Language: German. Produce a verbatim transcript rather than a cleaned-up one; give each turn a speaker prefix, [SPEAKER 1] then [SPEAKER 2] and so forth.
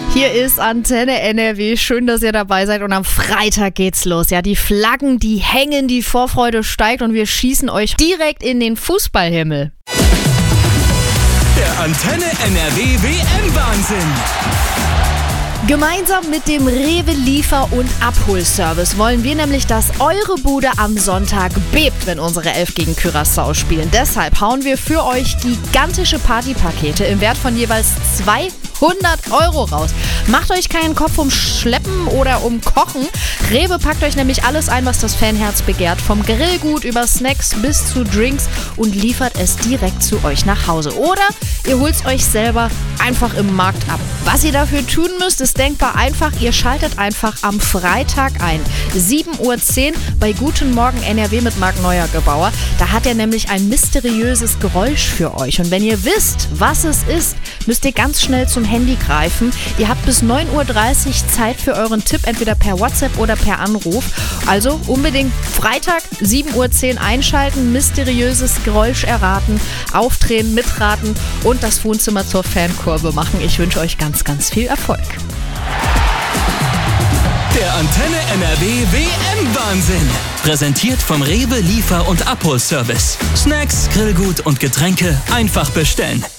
[SPEAKER 1] Hier ist Antenne N R W. Schön, dass ihr dabei seid. Und am Freitag geht's los. Ja, die Flaggen, die hängen, die Vorfreude steigt und wir schießen euch direkt in den Fußballhimmel.
[SPEAKER 2] Der Antenne N R W W M-Wahnsinn.
[SPEAKER 1] Gemeinsam mit dem Rewe Liefer- und Abholservice wollen wir nämlich, dass eure Bude am Sonntag bebt, wenn unsere Elf gegen Curaçao spielen. Deshalb hauen wir für euch gigantische Partypakete im Wert von jeweils zweihundert Euro raus. Macht euch keinen Kopf um Schleppen oder um Kochen. Rewe packt euch nämlich alles ein, was das Fanherz begehrt. Vom Grillgut über Snacks bis zu Drinks und liefert es direkt zu euch nach Hause. Oder ihr holt es euch selber einfach im Markt ab. Was ihr dafür tun müsst, ist denkbar einfach. Ihr schaltet einfach am Freitag ein. sieben Uhr zehn bei Guten Morgen N R W mit Marc Neuergebauer. Da hat er nämlich ein mysteriöses Geräusch für euch. Und wenn ihr wisst, was es ist, müsst ihr ganz schnell zum Handy greifen. Ihr habt bis neun Uhr dreißig Zeit für euren Tipp, entweder per WhatsApp oder per Anruf. Also unbedingt Freitag sieben Uhr zehn einschalten, mysteriöses Geräusch erraten, aufdrehen, mitraten und das Wohnzimmer zur Fankurve machen. Ich wünsche euch ganz, ganz viel Erfolg.
[SPEAKER 2] Der Antenne N R W W M-Wahnsinn. Präsentiert vom Rewe Liefer- und Abholservice. Snacks, Grillgut und Getränke einfach bestellen.